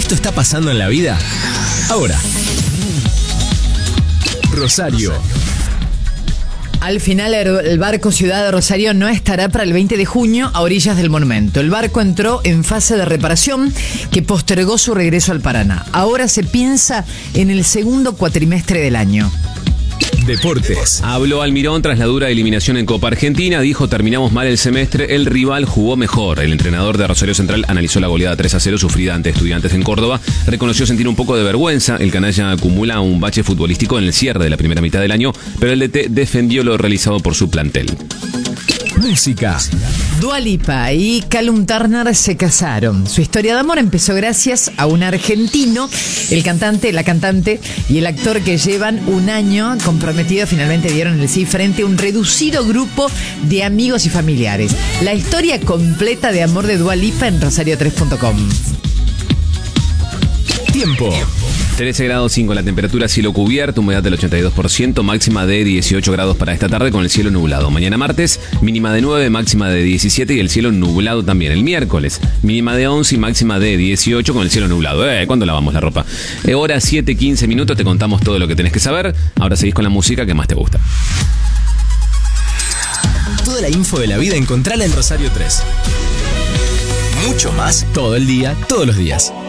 esto está pasando en la vida ahora. Rosario. Al final, el barco Ciudad de Rosario no estará para el 20 de junio a orillas del monumento. El barco entró en fase de reparación que postergó su regreso al Paraná. Ahora se piensa en el segundo cuatrimestre del año. Deportes. Habló Almirón tras la dura eliminación en Copa Argentina. Dijo: terminamos mal el semestre, el rival jugó mejor. El entrenador de Rosario Central analizó la goleada 3-0 sufrida ante Estudiantes en Córdoba. Reconoció sentir un poco de vergüenza. El canalla acumula un bache futbolístico en el cierre de la primera mitad del año, pero el DT defendió lo realizado por su plantel. Música. Dua Lipa y Callum Turner se casaron. Su historia de amor empezó gracias a un argentino. El cantante, la cantante y el actor, que llevan un año comprometidos, finalmente dieron el sí frente a un reducido grupo de amigos y familiares. La historia completa de amor de Dua Lipa en rosario3.com. Tiempo. 13 grados 5 la temperatura, cielo cubierto, humedad del 82%, máxima de 18 grados para esta tarde con el cielo nublado. Mañana martes, mínima de 9, máxima de 17 y el cielo nublado también. El miércoles, mínima de 11 y máxima de 18 con el cielo nublado. ¿Cuándo lavamos la ropa? Hora 7:15 minutos, te contamos todo lo que tenés que saber. Ahora seguís con la música que más te gusta. Toda la info de la vida encontrala en Rosario 3. Mucho más todo el día, todos los días.